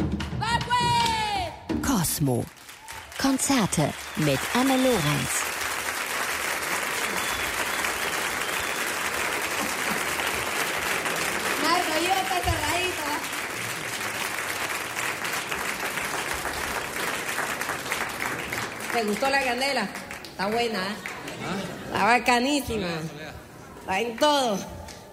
Cosmo. Konzerte mit Anne Lorenz. Marco, yo está cerradito. ¿Te gustó la candela? Está buena, ¿eh? Está bacanísima. Está en todo.